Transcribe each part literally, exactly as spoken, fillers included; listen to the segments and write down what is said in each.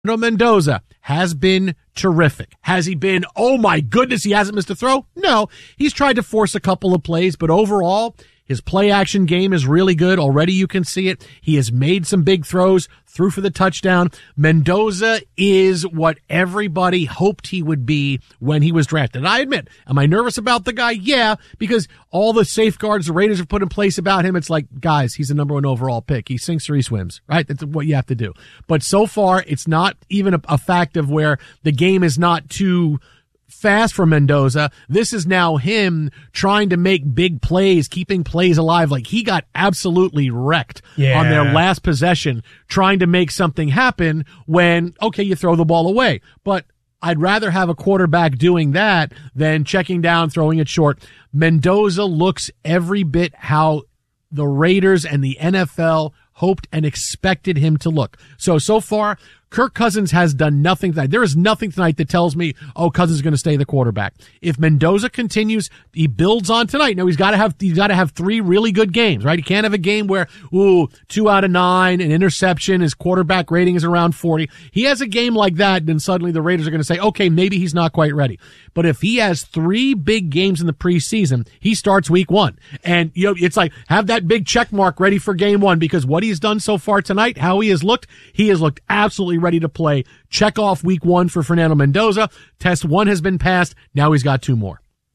Mendoza has been terrific. Has he been, oh my goodness, he hasn't missed a throw? No, he's tried to force a couple of plays, but overall, his play action game is really good. Already you can see it. He has made some big throws, threw for the touchdown. Mendoza is what everybody hoped he would be when he was drafted. And I admit, am I nervous about the guy? Yeah, because all the safeguards the Raiders have put in place about him, it's like, guys, he's the number one overall pick. He sinks or he swims, right? That's what you have to do. But so far, it's not even a, a fact of where the game is not too fast for Mendoza. This is now him trying to make big plays, keeping plays alive. Like he got absolutely wrecked yeah. on their last possession trying to make something happen when, okay, you throw the ball away. But I'd rather have a quarterback doing that than checking down, throwing it short. Mendoza looks every bit how the Raiders and the N F L hoped and expected him to look. So, so far, Kirk Cousins has done nothing tonight. There is nothing tonight that tells me, oh, Cousins is going to stay the quarterback. If Mendoza continues, he builds on tonight. No, he's got to have, he's got to have three really good games, right? He can't have a game where, ooh, two out of nine, an interception, his quarterback rating is around forty. He has a game like that, then suddenly the Raiders are going to say, okay, maybe he's not quite ready. But if he has three big games in the preseason, he starts week one. And, you know, it's like, have that big check mark ready for game one, because what he's done so far tonight, how he has looked, he has looked absolutely ready to play. Check off week one for Fernando Mendoza. Test one has been passed. Now he's got two more.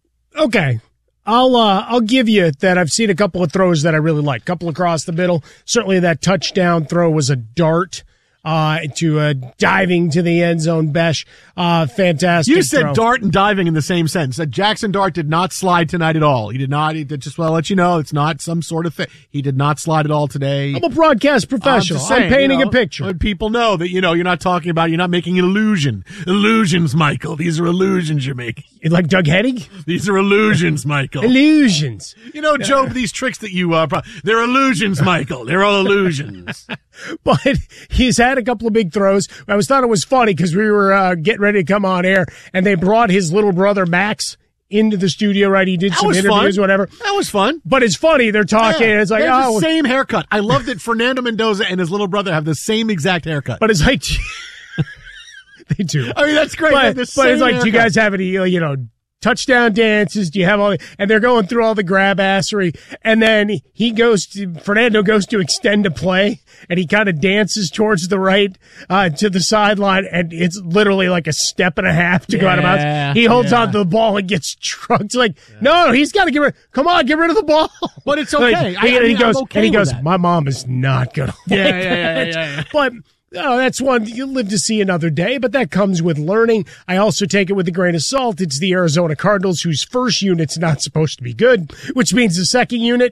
Okay. I'll, uh, I'll give you that. I've seen a couple of throws that I really like. A couple across the middle. Certainly that touchdown throw was a dart. Uh, to, uh, diving to the end zone, Besh. Uh, fantastic. You said throw. dart and diving in the same sentence. That Jackson Dart did not slide tonight at all. He did not, he did just well let you know, it's not some sort of thing. He did not slide at all today. I'm a broadcast professional. I'm, saying, I'm painting you know, a picture. Let people know that, you know, you're not talking about, you're not making an illusion. Illusions, Michael. These are illusions you're making. You like Doug Hennig? These are illusions, Michael. Illusions. You know, Joe, these tricks that you, uh, they're illusions, Michael. They're all illusions. But he's had a couple of big throws. I always thought it was funny because we were uh, getting ready to come on air, and they brought his little brother Max into the studio. Right, he did that some was interviews, fun. whatever. That was fun. But it's funny. They're talking. Yeah, and it's like, they have oh, the same haircut. I love that Fernando Mendoza and his little brother have the same exact haircut. But it's like they do. I mean, that's great. But, but it's like, haircut. do you guys have any, you know, touchdown dances? Do you have all the, and they're going through all the grab assery, and then he goes to, Fernando goes to extend a play, and he kind of dances towards the right, uh, to the sideline, and it's literally like a step and a half to yeah, go out of bounds. He holds yeah. on to the ball and gets trucked. Like, yeah. no, he's got to get rid, come on, get rid of the ball. But it's okay. Like, I, and I mean, he goes, okay and he goes, that. my mom is not going to yeah, like yeah, yeah, that. yeah, yeah. But, oh, that's one you'll live to see another day, but that comes with learning. I also take it with a grain of salt. It's the Arizona Cardinals, whose first unit's not supposed to be good, which means the second unit,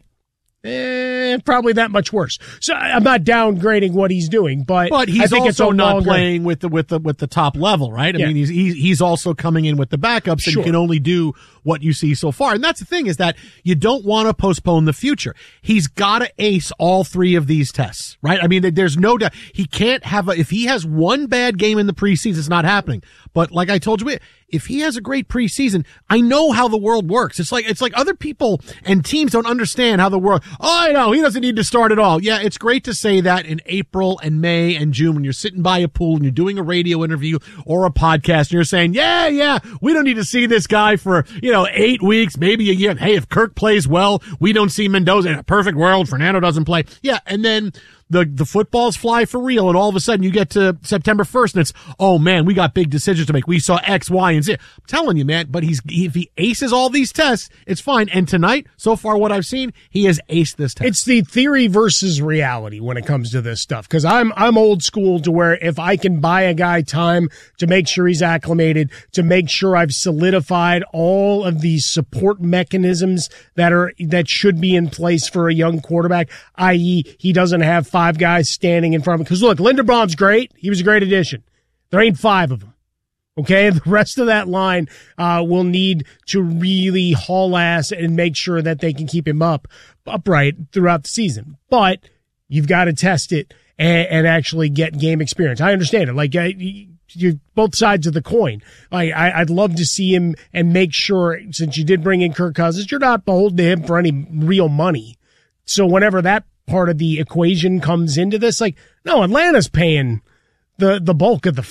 eh, probably that much worse. So I'm not downgrading what he's doing, but, but he's I think also it's not longer, playing with the with the with the top level, right? I yeah. mean, he's, he's he's also coming in with the backups, sure. and can only do what you see so far. And that's the thing, is that you don't want to postpone the future. He's got to ace all three of these tests, right? I mean, there's no doubt he can't have a, if he has one bad game in the preseason, it's not happening. But like I told you, if he has a great preseason, I know how the world works. It's like, it's like other people and teams don't understand how the world, oh, I know, he doesn't need to start at all. Yeah, it's great to say that in April and May and June when you're sitting by a pool and you're doing a radio interview or a podcast and you're saying, yeah, yeah, we don't need to see this guy for, you know, eight weeks, maybe a year. Hey, if Kirk plays well, we don't see Mendoza. In a perfect world, Fernando doesn't play. Yeah, and then the the footballs fly for real, and all of a sudden you get to September first, and it's, oh man, we got big decisions to make. We saw X, Y, and Z. I'm telling you, man, but he's if he aces all these tests, it's fine. And tonight, so far what I've seen, he has aced this test. It's the theory versus reality when it comes to this stuff, because I'm I'm old school to where if I can buy a guy time to make sure he's acclimated, to make sure I've solidified all of these support mechanisms that are that should be in place for a young quarterback, that is he doesn't have five guys standing in front of him. Because look, Linderbaum's great. He was a great addition. There ain't five of them. Okay, the rest of that line uh will need to really haul ass and make sure that they can keep him up upright throughout the season. But you've got to test it and, and actually get game experience. I understand it. Like, uh, you're both sides of the coin. I, I, I'd love to see him and make sure, since you did bring in Kirk Cousins, you're not beholden to him for any real money. So whenever that part of the equation comes into this, like, no, Atlanta's paying the, the bulk of the